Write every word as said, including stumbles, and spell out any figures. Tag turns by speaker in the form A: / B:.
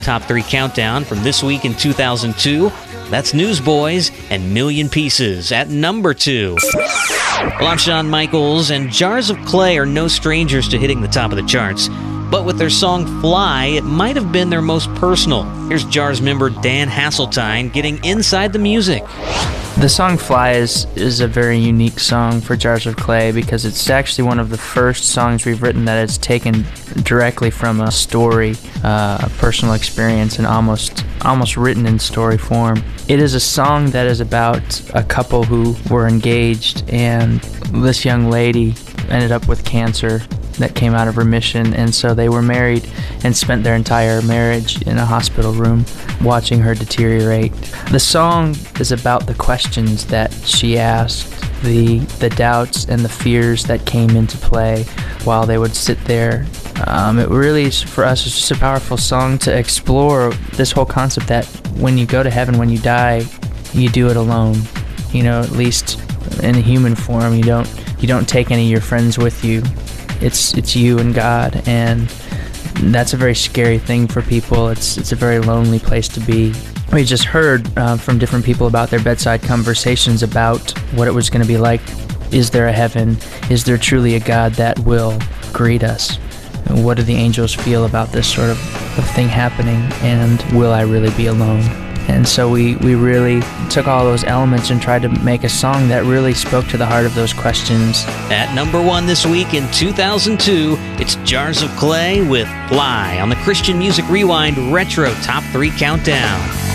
A: Top three countdown from this week in two thousand two. That's Newsboys and Million Pieces at number two. Well, I'm Shawn Michaels, and Jars of Clay are no strangers to hitting the top of the charts. But with their song Fly, it might have been their most personal. Here's Jars member Dan Hasseltine getting inside the music.
B: The song Fly is, is a very unique song for Jars of Clay because it's actually one of the first songs we've written that is taken directly from a story, uh, a personal experience, and almost almost written in story form. It is a song that is about a couple who were engaged, and this young lady ended up with cancer that came out of remission, and so they were married and spent their entire marriage in a hospital room watching her deteriorate. The song is about the questions that she asked, the the doubts and the fears that came into play while they would sit there. Um, it really, is, for us, is just a powerful song to explore this whole concept that when you go to heaven, when you die, you do it alone. You know, at least in a human form, you don't you don't take any of your friends with you. It's it's you and God, and that's a very scary thing for people. It's it's a very lonely place to be. We just heard uh, from different people about their bedside conversations about what it was going to be like. Is there a heaven? Is there truly a God that will greet us? And what do the angels feel about this sort of, of thing happening? And will I really be alone? And so we, we really took all those elements and tried to make a song that really spoke to the heart of those questions.
A: At number one this week in two thousand two, it's Jars of Clay with Fly on the Christian Music Rewind Retro Top three Countdown.